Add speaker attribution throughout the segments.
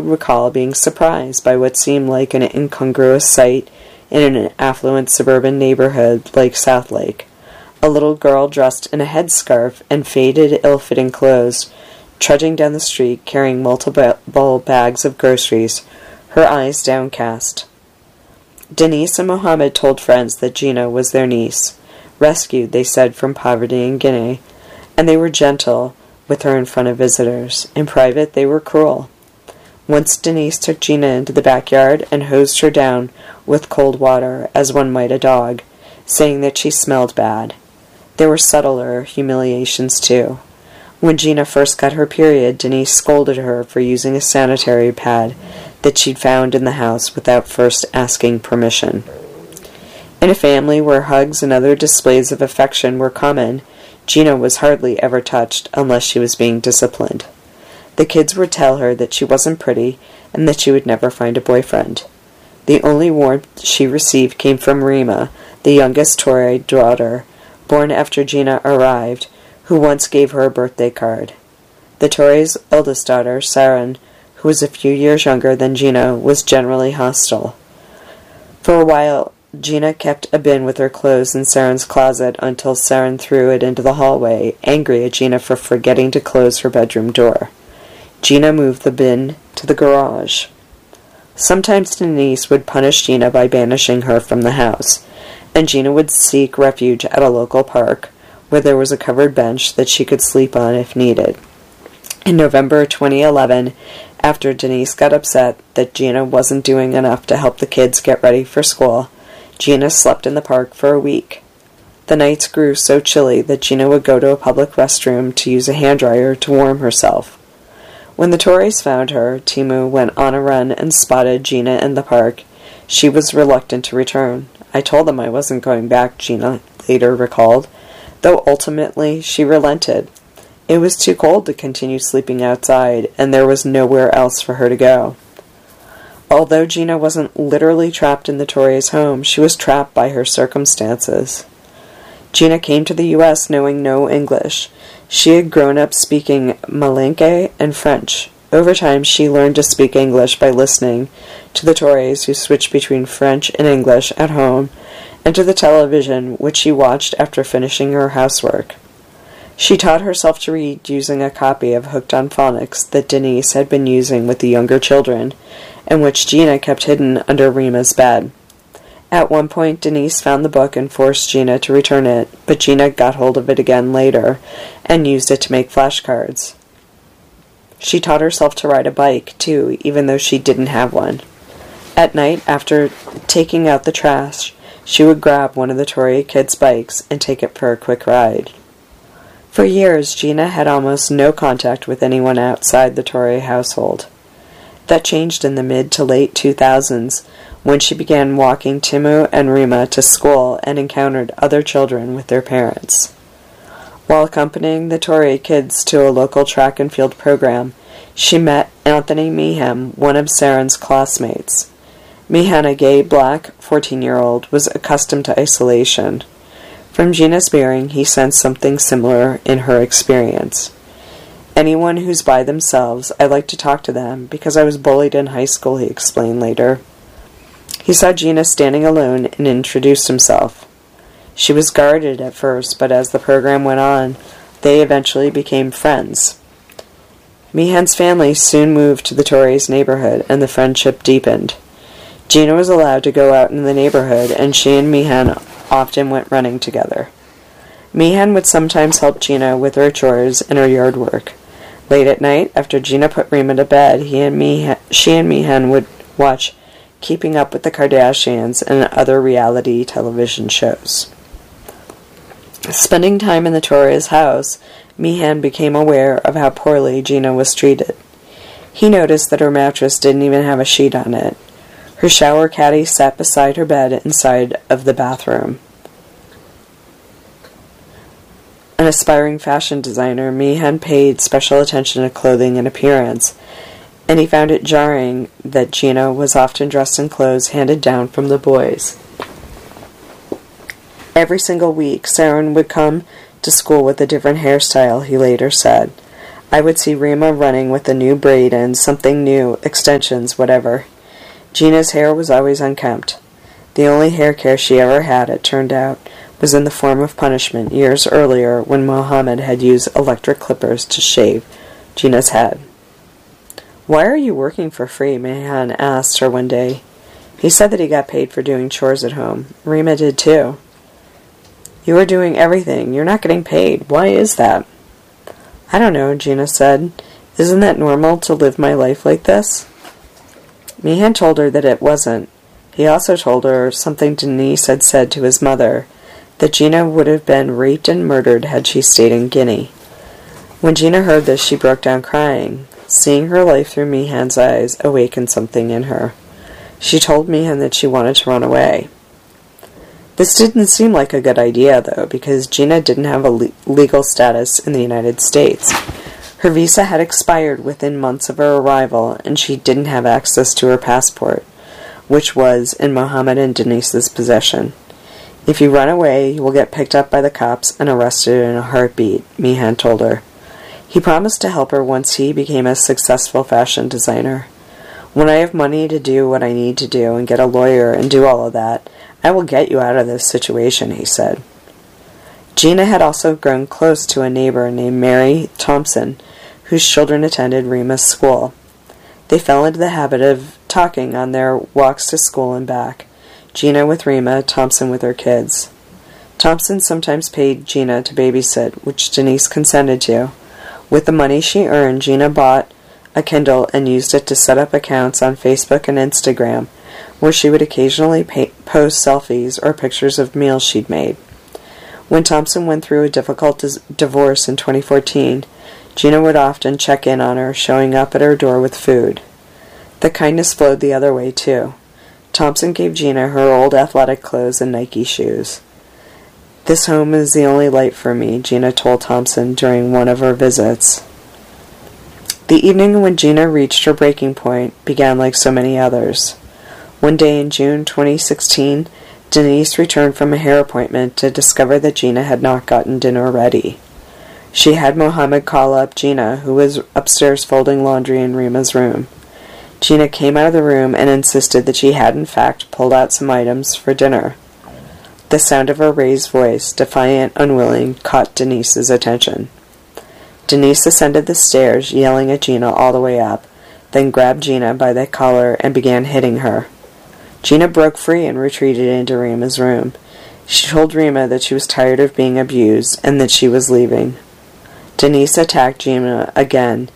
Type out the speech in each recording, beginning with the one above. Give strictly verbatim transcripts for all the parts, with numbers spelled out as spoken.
Speaker 1: recall being surprised by what seemed like an incongruous sight in an affluent suburban neighborhood like Southlake. A little girl dressed in a headscarf and faded, ill-fitting clothes, trudging down the street carrying multiple bags of groceries, her eyes downcast. Denise and Mohammed told friends that Gina was their niece, rescued, they said, from poverty in Guinea, and they were gentle with her in front of visitors. In private, they were cruel. Once Denise took Gina into the backyard and hosed her down with cold water, as one might a dog, saying that she smelled bad. There were subtler humiliations, too. When Gina first got her period, Denise scolded her for using a sanitary pad that she'd found in the house without first asking permission. In a family where hugs and other displays of affection were common, Gina was hardly ever touched unless she was being disciplined. The kids would tell her that she wasn't pretty and that she would never find a boyfriend. The only warmth she received came from Rima, the youngest Torre daughter, born after Gina arrived, who once gave her a birthday card. The Torre's eldest daughter, Saran, who was a few years younger than Gina, was generally hostile. For a while, Gina kept a bin with her clothes in Saran's closet until Saran threw it into the hallway, angry at Gina for forgetting to close her bedroom door. Gina moved the bin to the garage. Sometimes Denise would punish Gina by banishing her from the house, and Gina would seek refuge at a local park, where there was a covered bench that she could sleep on if needed. In November twenty eleven, after Denise got upset that Gina wasn't doing enough to help the kids get ready for school, Gina slept in the park for a week. The nights grew so chilly that Gina would go to a public restroom to use a hand dryer to warm herself. When the Torres found her, Timu went on a run and spotted Gina in the park. She was reluctant to return. I told them I wasn't going back, Gina later recalled, though ultimately she relented. It was too cold to continue sleeping outside, and there was nowhere else for her to go. Although Gina wasn't literally trapped in the Torres' home, she was trapped by her circumstances. Gina came to the U S knowing no English. She had grown up speaking Malinke and French. Over time, she learned to speak English by listening to the Torres, who switched between French and English at home, and to the television, which she watched after finishing her housework. She taught herself to read using a copy of Hooked on Phonics that Denise had been using with the younger children, and which Gina kept hidden under Rima's bed. At one point, Denise found the book and forced Gina to return it, but Gina got hold of it again later and used it to make flashcards. She taught herself to ride a bike, too, even though she didn't have one. At night, after taking out the trash, she would grab one of the Torre kids' bikes and take it for a quick ride. For years, Gina had almost no contact with anyone outside the Torre household. That changed in the mid to late two thousands, when she began walking Timu and Rima to school and encountered other children with their parents. While accompanying the Torre kids to a local track and field program, she met Anthony Meehan, one of Saran's classmates. Meehan, a gay black fourteen-year-old, was accustomed to isolation. From Gina's bearing, he sensed something similar in her experience. Anyone who's by themselves, I like to talk to them, because I was bullied in high school, he explained later. He saw Gina standing alone and introduced himself. She was guarded at first, but as the program went on, they eventually became friends. Meehan's family soon moved to the Torres neighborhood, and the friendship deepened. Gina was allowed to go out in the neighborhood, and she and Meehan often went running together. Meehan would sometimes help Gina with her chores and her yard work. Late at night, after Gina put Rima to bed, he and Meehan, she and Meehan would watch Keeping Up with the Kardashians and other reality television shows. Spending time in the Torres' house, Meehan became aware of how poorly Gina was treated. He noticed that her mattress didn't even have a sheet on it. Her shower caddy sat beside her bed inside of the bathroom. An aspiring fashion designer, Meehan paid special attention to clothing and appearance, and he found it jarring that Gina was often dressed in clothes handed down from the boys. Every single week, Saran would come to school with a different hairstyle, he later said. I would see Rima running with a new braid and something new, extensions, whatever. Gina's hair was always unkempt. The only hair care she ever had, it turned out, was in the form of punishment years earlier when Mohammed had used electric clippers to shave Gina's head. "Why are you working for free?" Mehan asked her one day. He said that he got paid for doing chores at home. Rima did too. "You are doing everything. You're not getting paid. Why is that?" "I don't know," Gina said. "Isn't that normal to live my life like this?" Mehan told her that it wasn't. He also told her something Denise had said to his mother, that Gina would have been raped and murdered had she stayed in Guinea. When Gina heard this, she broke down crying. Seeing her life through Mehan's eyes awakened something in her. She told Mehan that she wanted to run away. This didn't seem like a good idea, though, because Gina didn't have a le- legal status in the United States. Her visa had expired within months of her arrival, and she didn't have access to her passport, which was in Mohammed and Denise's possession. "If you run away, you will get picked up by the cops and arrested in a heartbeat," Mehan told her. He promised to help her once he became a successful fashion designer. "When I have money to do what I need to do and get a lawyer and do all of that, I will get you out of this situation," he said. Gina had also grown close to a neighbor named Mary Thompson, whose children attended Rima's school. They fell into the habit of talking on their walks to school and back. Gina with Rima, Thompson with her kids. Thompson sometimes paid Gina to babysit, which Denise consented to. With the money she earned, Gina bought a Kindle and used it to set up accounts on Facebook and Instagram, where she would occasionally pay- post selfies or pictures of meals she'd made. When Thompson went through a difficult dis- divorce in twenty fourteen, Gina would often check in on her, showing up at her door with food. The kindness flowed the other way, too. Thompson gave Gina her old athletic clothes and Nike shoes. "This home is the only light for me," Gina told Thompson during one of her visits. The evening when Gina reached her breaking point began like so many others. One day in June twenty sixteen, Denise returned from a hair appointment to discover that Gina had not gotten dinner ready. She had Mohammed call up Gina, who was upstairs folding laundry in Rima's room. Gina came out of the room and insisted that she had in fact pulled out some items for dinner. The sound of her raised voice, defiant, unwilling, caught Denise's attention. Denise ascended the stairs, yelling at Gina all the way up, then grabbed Gina by the collar and began hitting her. Gina broke free and retreated into Rima's room. She told Rima that she was tired of being abused and that she was leaving. Denise attacked Gina again,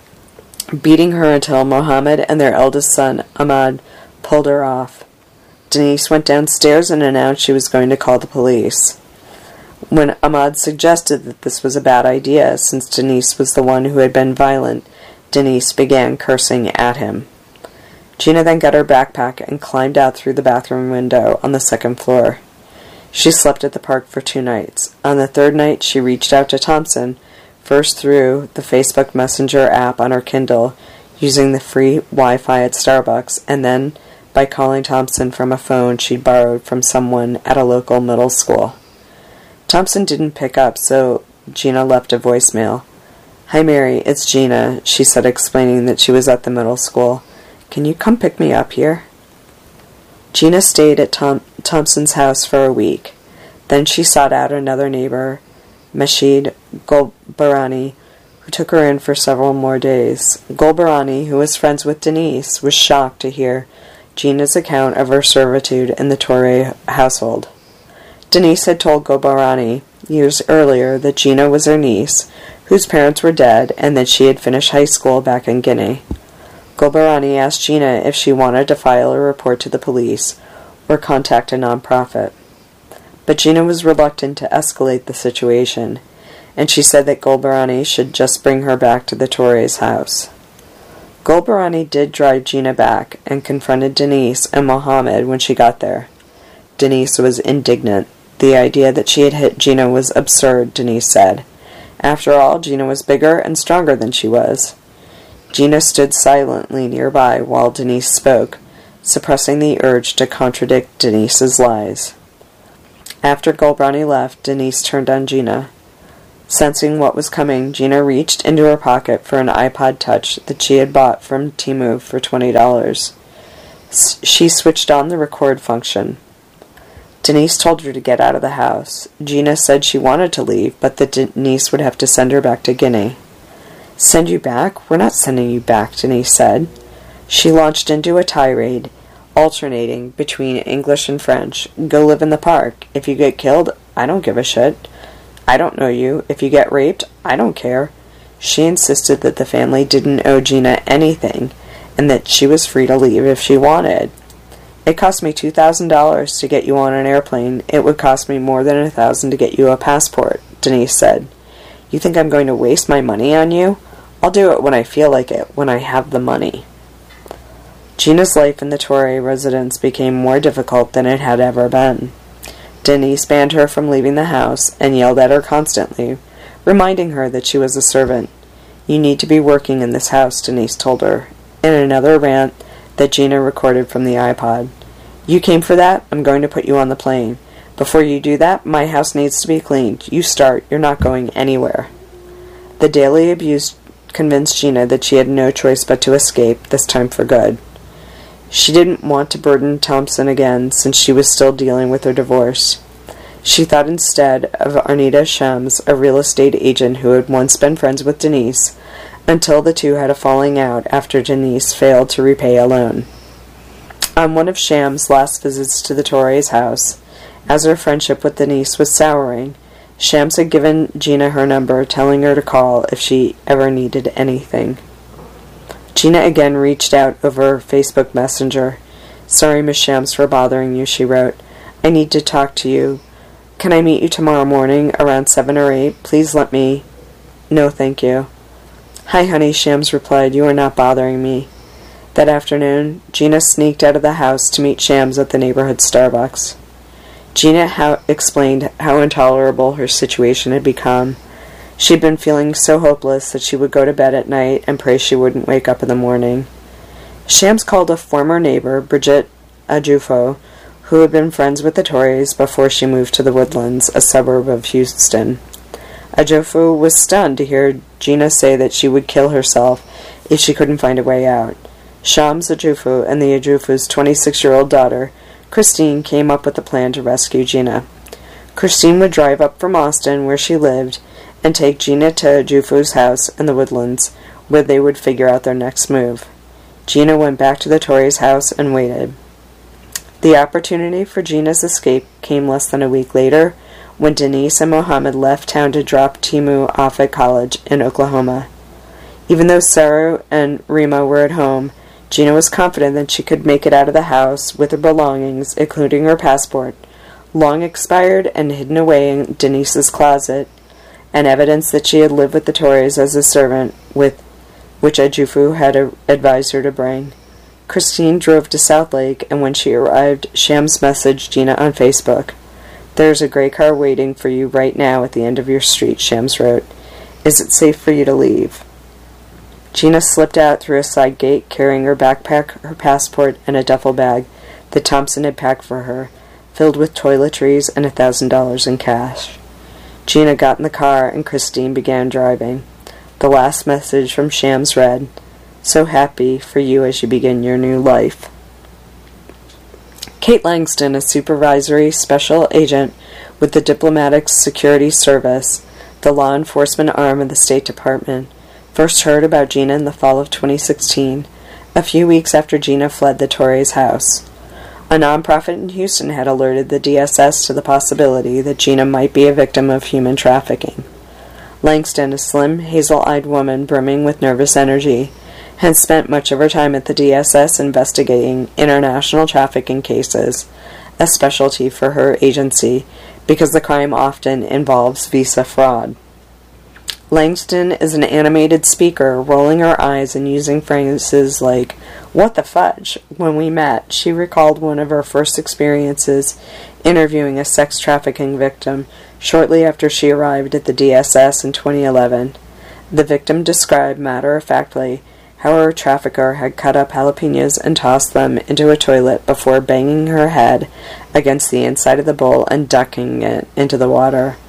Speaker 1: beating her until Mohammed and their eldest son, Ahmad, pulled her off. Denise went downstairs and announced she was going to call the police. When Ahmad suggested that this was a bad idea, since Denise was the one who had been violent, Denise began cursing at him. Gina then got her backpack and climbed out through the bathroom window on the second floor. She slept at the park for two nights. On the third night, she reached out to Thompson, first through the Facebook Messenger app on her Kindle, using the free Wi-Fi at Starbucks, and then by calling Thompson from a phone she'd borrowed from someone at a local middle school. Thompson didn't pick up, so Gina left a voicemail. "Hi Mary, it's Gina," she said, explaining that she was at the middle school. "Can you come pick me up here?" Gina stayed at Tom- Thompson's house for a week. Then she sought out another neighbor, Mashid Golbarani, who took her in for several more days. Golbarani, who was friends with Denise, was shocked to hear Gina's account of her servitude in the Torre household. Denise had told Golbarani years earlier that Gina was her niece, whose parents were dead, and that she had finished high school back in Guinea. Golbarani asked Gina if she wanted to file a report to the police or contact a nonprofit. But Gina was reluctant to escalate the situation, and she said that Golbarani should just bring her back to the Torres' house. Golbarani did drive Gina back and confronted Denise and Mohammed when she got there. Denise was indignant. The idea that she had hit Gina was absurd, Denise said. After all, Gina was bigger and stronger than she was. Gina stood silently nearby while Denise spoke, suppressing the urge to contradict Denise's lies. After Golbarani left, Denise turned on Gina. Sensing what was coming, Gina reached into her pocket for an iPod Touch that she had bought from Temu for twenty dollars. She switched on the record function. Denise told her to get out of the house. Gina said she wanted to leave, but that Denise would have to send her back to Guinea. "Send you back? We're not sending you back," Denise said. She launched into a tirade, alternating between English and French. "Go live in the park. If you get killed, I don't give a shit. I don't know you. If you get raped, I don't care." She insisted that the family didn't owe Gina anything, and that she was free to leave if she wanted. "It cost me two thousand dollars to get you on an airplane. It would cost me more than a thousand to get you a passport," Denise said. "You think I'm going to waste my money on you? I'll do it when I feel like it, when I have the money." Gina's life in the Torre residence became more difficult than it had ever been. Denise banned her from leaving the house and yelled at her constantly, reminding her that she was a servant. "You need to be working in this house," Denise told her, in another rant that Gina recorded from the iPod. "You came for that? I'm going to put you on the plane. Before you do that, my house needs to be cleaned. You start. You're not going anywhere." The daily abuse convinced Gina that she had no choice but to escape, this time for good. She didn't want to burden Thompson again, since she was still dealing with her divorce. She thought instead of Arnita Shams, a real estate agent who had once been friends with Denise, until the two had a falling out after Denise failed to repay a loan. On one of Shams' last visits to the Torres' house, as her friendship with Denise was souring, Shams had given Gina her number, telling her to call if she ever needed anything. Gina again reached out over Facebook Messenger. "Sorry, Miss Shams, for bothering you," she wrote. "I need to talk to you. Can I meet you tomorrow morning around seven or eight? Please let me..." "No, thank you." "Hi, honey," Shams replied. "You are not bothering me." That afternoon, Gina sneaked out of the house to meet Shams at the neighborhood Starbucks. Gina how- explained how intolerable her situation had become. She'd been feeling so hopeless that she would go to bed at night and pray she wouldn't wake up in the morning. Shams called a former neighbor, Bridget Ajufo, who had been friends with the Torres before she moved to the Woodlands, a suburb of Houston. Ajufo was stunned to hear Gina say that she would kill herself if she couldn't find a way out. Shams Ajufo and the Ajufo's twenty-six-year-old daughter, Christine, came up with a plan to rescue Gina. Christine would drive up from Austin, where she lived, and take Gina to Ajufo's house in the Woodlands, where they would figure out their next move. Gina went back to the Torres' house and waited. The opportunity for Gina's escape came less than a week later, when Denise and Mohammed left town to drop Temu off at college in Oklahoma. Even though Sarah and Rima were at home, Gina was confident that she could make it out of the house with her belongings, including her passport, long expired and hidden away in Denise's closet, and evidence that she had lived with the Torres as a servant, with which Ajufo had a, advised her to bring. Christine drove to South Lake, and when she arrived, Shams messaged Gina on Facebook. "There's a gray car waiting for you right now at the end of your street," Shams wrote. "Is it safe for you to leave?" Gina slipped out through a side gate, carrying her backpack, her passport, and a duffel bag that Thompson had packed for her, filled with toiletries and a thousand dollars in cash. Gina got in the car, and Christine began driving. The last message from Shams read, "So happy for you as you begin your new life." Kate Langston, a supervisory special agent with the Diplomatic Security Service, the law enforcement arm of the State Department, first heard about Gina in the fall of twenty sixteen, a few weeks after Gina fled the Torres' house. A nonprofit in Houston had alerted the D S S to the possibility that Gina might be a victim of human trafficking. Langston, a slim, hazel-eyed woman brimming with nervous energy, had spent much of her time at the D S S investigating international trafficking cases, a specialty for her agency, because the crime often involves visa fraud. Langston is an animated speaker, rolling her eyes and using phrases like, "What the fudge?" When we met, she recalled one of her first experiences interviewing a sex trafficking victim shortly after she arrived at the D S S in twenty eleven. The victim described matter-of-factly how her trafficker had cut up jalapenos and tossed them into a toilet before banging her head against the inside of the bowl and ducking it into the water.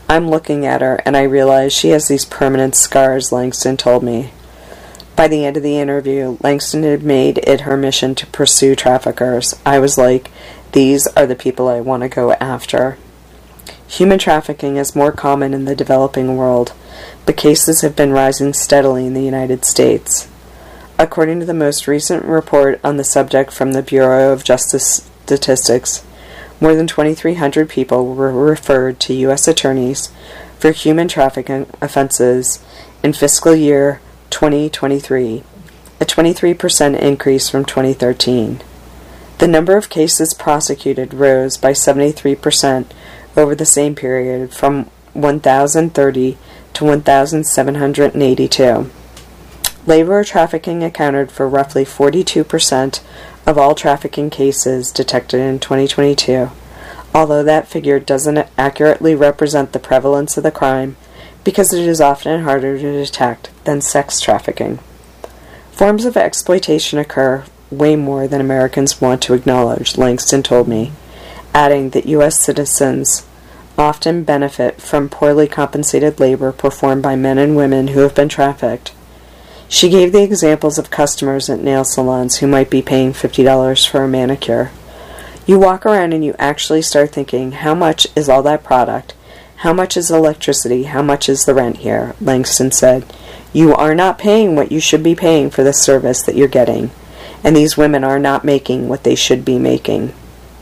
Speaker 1: I'm looking at her, and I realize she has these permanent scars, Langston told me. By the end of the interview, Langston had made it her mission to pursue traffickers. I was like, these are the people I want to go after. Human trafficking is more common in the developing world, but cases have been rising steadily in the United States. According to the most recent report on the subject from the Bureau of Justice Statistics, more than twenty-three hundred people were referred to U S attorneys for human trafficking offenses in fiscal year twenty twenty-three, a twenty-three percent increase from twenty thirteen. The number of cases prosecuted rose by seventy-three percent over the same period, from one thousand thirty to one thousand seven hundred eighty-two. Labor trafficking accounted for roughly forty-two percent of all trafficking cases detected in twenty twenty-two, although that figure doesn't accurately represent the prevalence of the crime because it is often harder to detect than sex trafficking. Forms of exploitation occur way more than Americans want to acknowledge, Langston told me, adding that U S citizens often benefit from poorly compensated labor performed by men and women who have been trafficked. She gave the examples of customers at nail salons who might be paying fifty dollars for a manicure. You walk around and you actually start thinking, how much is all that product? How much is electricity? How much is the rent here? Langston said. You are not paying what you should be paying for the service that you're getting, and these women are not making what they should be making.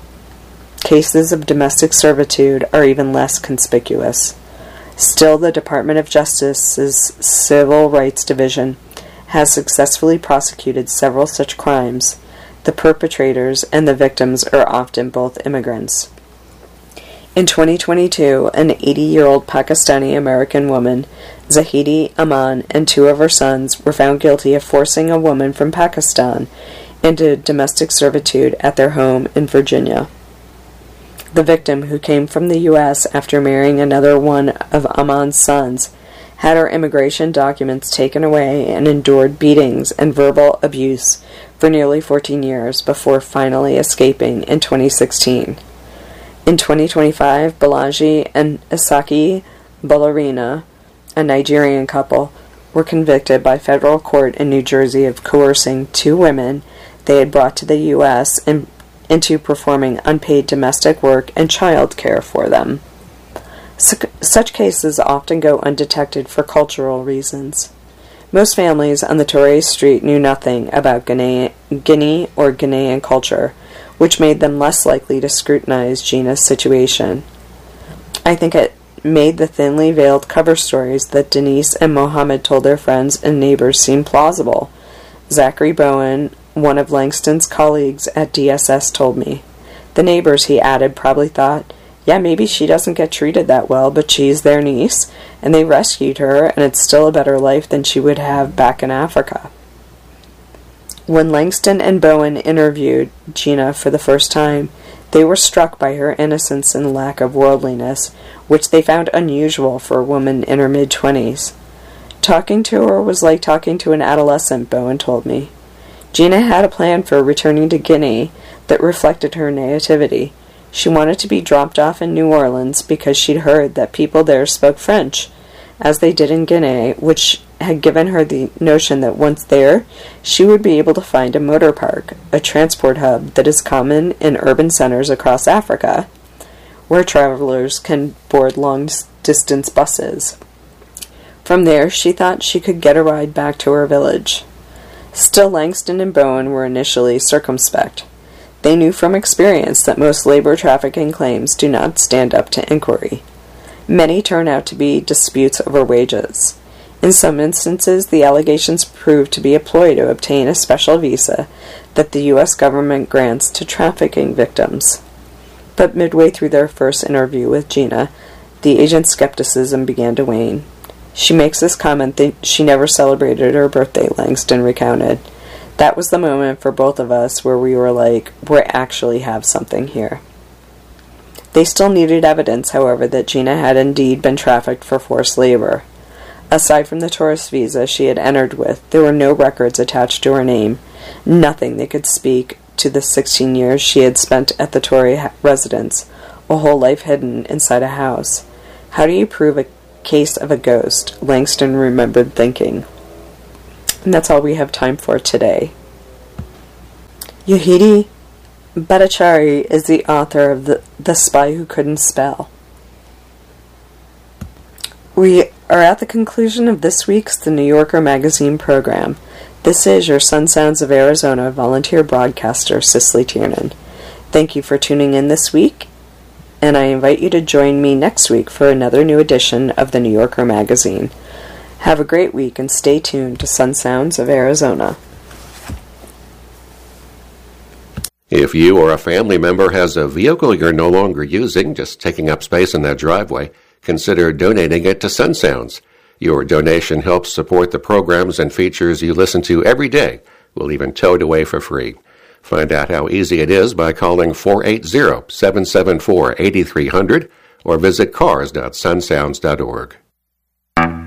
Speaker 1: Cases of domestic servitude are even less conspicuous. Still, the Department of Justice's Civil Rights Division has successfully prosecuted several such crimes. The perpetrators and the victims are often both immigrants. In twenty twenty-two, an eighty-year-old Pakistani-American woman, Zahidi Aman, and two of her sons were found guilty of forcing a woman from Pakistan into domestic servitude at their home in Virginia. The victim, who came from the U S after marrying another one of Aman's sons, had her immigration documents taken away and endured beatings and verbal abuse for nearly fourteen years before finally escaping in twenty sixteen. In twenty twenty-five, Balaji and Isaki Balarina, a Nigerian couple, were convicted by federal court in New Jersey of coercing two women they had brought to the U S and into performing unpaid domestic work and child care for them. Such cases often go undetected for cultural reasons. Most families on the Torres Street knew nothing about Guinea, Guinea or Ghanaian culture, which made them less likely to scrutinize Gina's situation. I think it made the thinly veiled cover stories that Denise and Mohammed told their friends and neighbors seem plausible. Zachary Bowen, one of Langston's colleagues at D S S, told me. The neighbors, he added, probably thought, yeah, maybe she doesn't get treated that well, but she's their niece, and they rescued her, and it's still a better life than she would have back in Africa. When Langston and Bowen interviewed Gina for the first time, they were struck by her innocence and lack of worldliness, which they found unusual for a woman in her mid-twenties. Talking to her was like talking to an adolescent, Bowen told me. Gina had a plan for returning to Guinea that reflected her nativity. She wanted to be dropped off in New Orleans because she'd heard that people there spoke French, as they did in Guinea, which had given her the notion that once there, she would be able to find a motor park, a transport hub that is common in urban centers across Africa, where travelers can board long-distance buses. From there, she thought she could get a ride back to her village. Still, Langston and Bowen were initially circumspect. They knew from experience that most labor trafficking claims do not stand up to inquiry. Many turn out to be disputes over wages. In some instances, the allegations prove to be a ploy to obtain a special visa that the U S government grants to trafficking victims. But midway through their first interview with Gina, the agent's skepticism began to wane. She makes this comment that she never celebrated her birthday, Langston recounted. That was the moment for both of us where we were like, we actually have something here. They still needed evidence, however, that Gina had indeed been trafficked for forced labor. Aside from the tourist visa she had entered with, there were no records attached to her name, nothing that could speak to the sixteen years she had spent at the Torrey residence, a whole life hidden inside a house. How do you prove a case of a ghost? Langston remembered thinking. And that's all we have time for today. Yehudi Bhattacharya is the author of the, the Spy Who Couldn't Spell. We are at the conclusion of this week's The New Yorker Magazine program. This is your Sun Sounds of Arizona volunteer broadcaster, Cicely Tiernan. Thank you for tuning in this week, and I invite you to join me next week for another new edition of The New Yorker Magazine. Have a great week and stay tuned to Sun Sounds of Arizona.
Speaker 2: If you or a family member has a vehicle you're no longer using, just taking up space in that driveway, consider donating it to Sun Sounds. Your donation helps support the programs and features you listen to every day. We'll even tow it away for free. Find out how easy it is by calling four eight zero, seven seven four, eight three zero zero or visit cars dot sun sounds dot org.